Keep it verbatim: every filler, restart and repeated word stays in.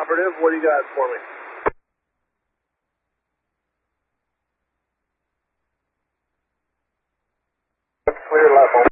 Operative, what do you got for me? Clear level.